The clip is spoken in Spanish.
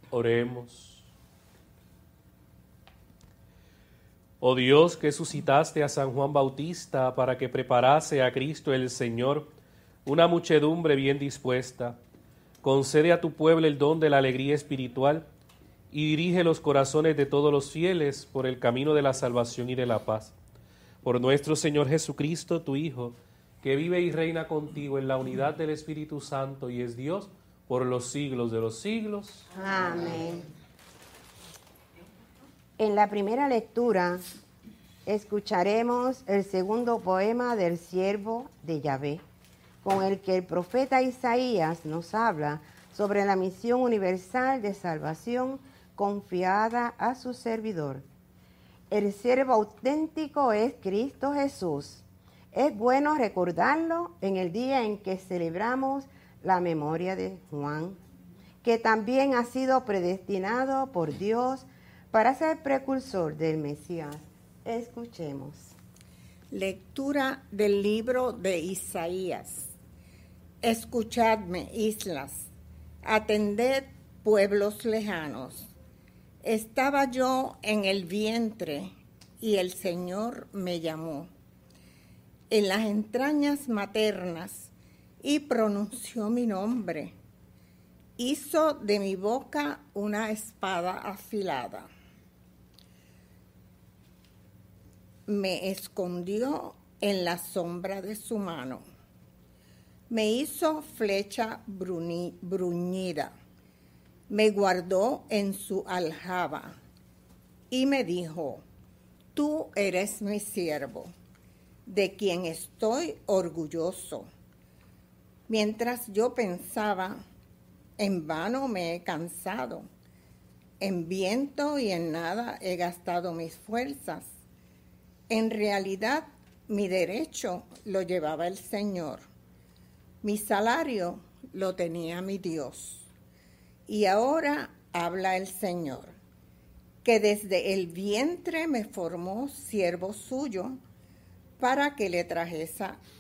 Oremos. Oh Dios, que suscitaste a San Juan Bautista para que preparase a Cristo el Señor una muchedumbre bien dispuesta, concede a tu pueblo el don de la alegría espiritual y dirige los corazones de todos los fieles por el camino de la salvación y de la paz. Por nuestro Señor Jesucristo, tu Hijo, que vive y reina contigo en la unidad del Espíritu Santo y es Dios por los siglos de los siglos. Amén. En la primera lectura escucharemos el segundo poema del siervo de Yahvé, con el que el profeta Isaías nos habla sobre la misión universal de salvación confiada a su servidor. El siervo auténtico es Cristo Jesús. Es bueno recordarlo en el día en que celebramos la memoria de Juan, que también ha sido predestinado por Dios para ser precursor del Mesías. Escuchemos. Lectura del libro de Isaías. Escuchadme, islas, atended, pueblos lejanos. Estaba yo en el vientre y el Señor me llamó en las entrañas maternas y pronunció mi nombre. Hizo de mi boca una espada afilada. Me escondió en la sombra de su mano. Me hizo flecha bruñida. Me guardó en su aljaba y me dijo: tú eres mi siervo, de quien estoy orgulloso. Mientras yo pensaba, en vano me he cansado, en viento y en nada he gastado mis fuerzas. En realidad, mi derecho lo llevaba el Señor, mi salario lo tenía mi Dios. Y ahora habla el Señor, que desde el vientre me formó siervo suyo para que le